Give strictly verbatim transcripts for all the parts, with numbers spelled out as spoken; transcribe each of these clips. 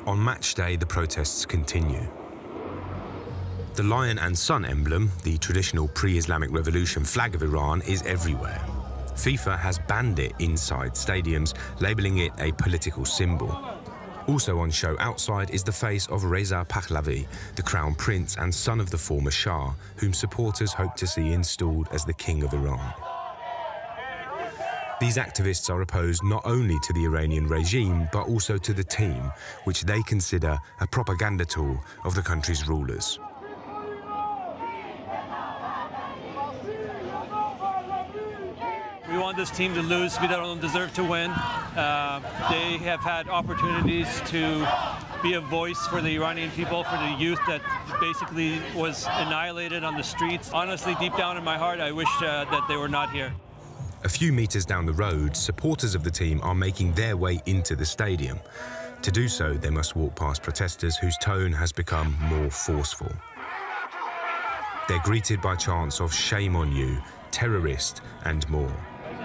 On match day, the protests continue. The lion and sun emblem, the traditional pre-Islamic Revolution flag of Iran, is everywhere. FIFA has banned it inside stadiums, labelling it a political symbol. Also on show outside is the face of Reza Pahlavi, the crown prince and son of the former Shah, whom supporters hope to see installed as the king of Iran. These activists are opposed not only to the Iranian regime, but also to the team, which they consider a propaganda tool of the country's rulers. We want this team to lose. We don't deserve to win. Uh, they have had opportunities to be a voice for the Iranian people, for the youth that basically was annihilated on the streets. Honestly, deep down in my heart, I wish uh, that they were not here. A few meters down the road, supporters of the team are making their way into the stadium. To do so, they must walk past protesters whose tone has become more forceful. They're greeted by chants of "Shame on you," "terrorist," and more.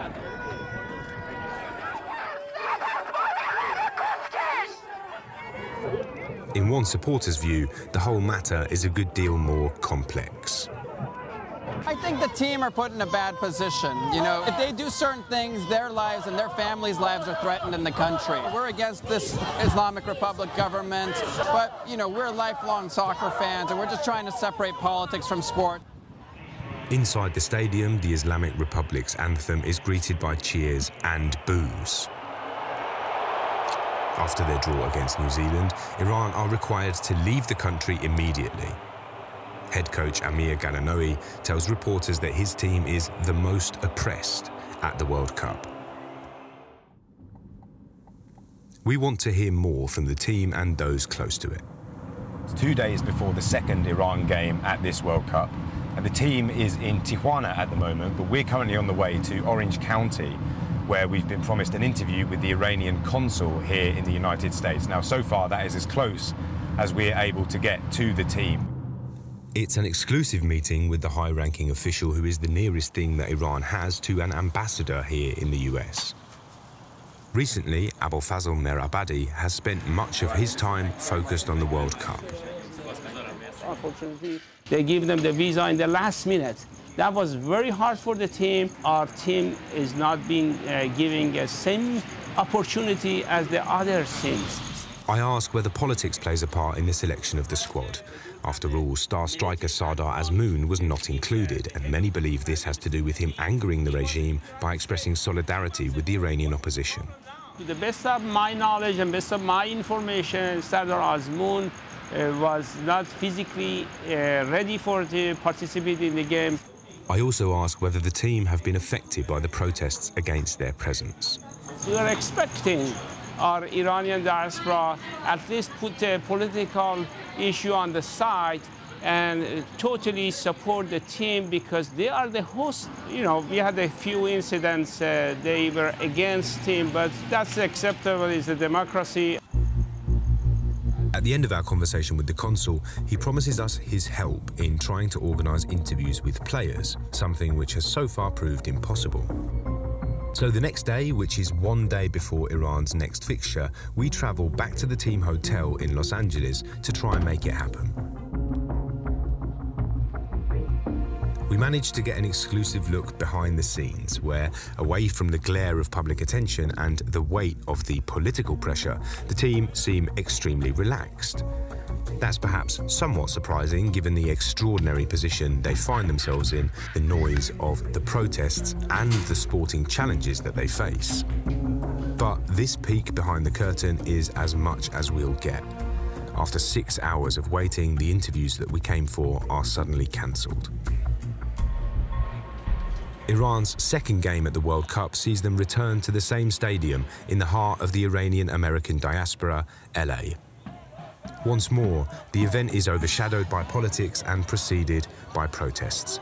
In one supporter's view, the whole matter is a good deal more complex. I think the team are put in a bad position. You know, if they do certain things, their lives and their families' lives are threatened in the country. We're against this Islamic Republic government, but, you know, we're lifelong soccer fans, and we're just trying to separate politics from sport. Inside the stadium, the Islamic Republic's anthem is greeted by cheers and boos. After their draw against New Zealand, Iran are required to leave the country immediately. Head coach Amir Ghananoui tells reporters that his team is the most oppressed at the World Cup. We want to hear more from the team and those close to it. It's two days before the second Iran game at this World Cup, and the team is in Tijuana at the moment, but we're currently on the way to Orange County, where we've been promised an interview with the Iranian consul here in the United States. Now, so far, that is as close as we're able to get to the team. It's an exclusive meeting with the high-ranking official who is the nearest thing that Iran has to an ambassador here in the U S. Recently, Abolfazl Mehrabadi has spent much of his time focused on the World Cup. Unfortunately, they give them the visa in the last minute. That was very hard for the team. Our team is not being uh, giving the same opportunity as the other teams. I ask whether politics plays a part in the selection of the squad. After all, star striker Sardar Azmoun was not included, and many believe this has to do with him angering the regime by expressing solidarity with the Iranian opposition. To the best of my knowledge and best of my information, Sardar Azmoun uh, was not physically uh, ready for to participate in the game. I also ask whether the team have been affected by the protests against their presence. We are expecting our Iranian diaspora at least put the political issue on the side and totally support the team because they are the host. You know, we had a few incidents, uh, they were against team, but that's acceptable, it's a democracy. At the end of our conversation with the consul, he promises us his help in trying to organise interviews with players, something which has so far proved impossible. So the next day, which is one day before Iran's next fixture, we travel back to the team hotel in Los Angeles to try and make it happen. We managed to get an exclusive look behind the scenes where, away from the glare of public attention and the weight of the political pressure, the team seem extremely relaxed. That's perhaps somewhat surprising given the extraordinary position they find themselves in, the noise of the protests and the sporting challenges that they face. But this peek behind the curtain is as much as we'll get. After six hours of waiting, the interviews that we came for are suddenly cancelled. Iran's second game at the World Cup sees them return to the same stadium in the heart of the Iranian-American diaspora, L A. Once more, the event is overshadowed by politics and preceded by protests.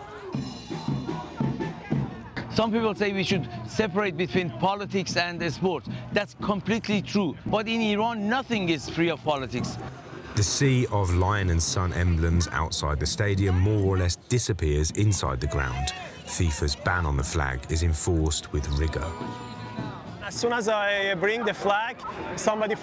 Some people say we should separate between politics and the sport. That's completely true. But in Iran, nothing is free of politics. The sea of lion and sun emblems outside the stadium more or less disappears inside the ground. FIFA's ban on the flag is enforced with rigor. As soon as I bring the flag, somebody